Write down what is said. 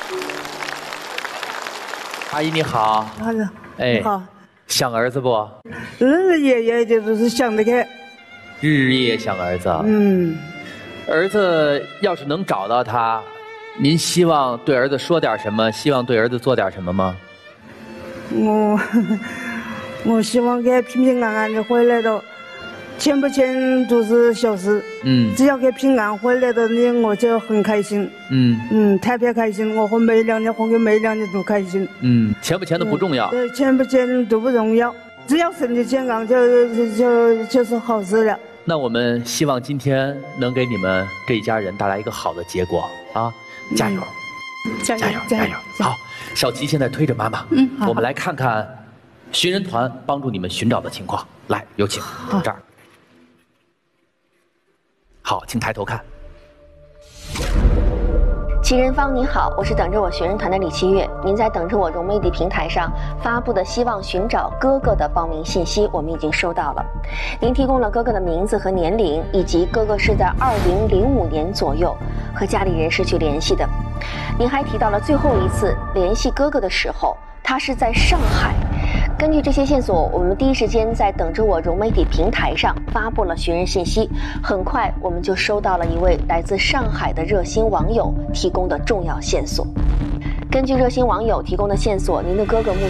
阿姨你好，哎， 你好， 想儿子不？ 日日夜夜就是想得开。 日日夜夜想儿子。儿子要是能找到他，您希望对儿子说点什么？希望对儿子做点什么吗？ 我希望他平平安安的回来的，钱不钱都是小事。只要他平安回来的呢，我就很开心。特别开心，我和每两年和给每两年都开心。 钱不钱都不重要。 对，钱不钱都不重要，只要身体健康就是好事了。 那我们希望今天能给你们这一家人带来一个好的结果啊！加油！ 加油！ 加油！好，小琪现在推着妈妈，我们来看看寻人团帮助你们寻找的情况。来，有请这儿。好，请抬头看。 齐仁芳您好，我是等着我寻人团的李七月。您在等着我融媒体平台上发布的希望寻找哥哥的报名信息，我们已经收到了。您提供了哥哥的名字和年龄，以及哥哥是在2005年左右和家里人失去联系的。您还提到了最后一次联系哥哥的时候，他是在上海。根据这些线索，我们第一时间在等着我融媒体平台上发布了寻人信息。很快我们就收到了一位来自上海的热心网友提供的重要线索。根据热心网友提供的线索，您的哥哥目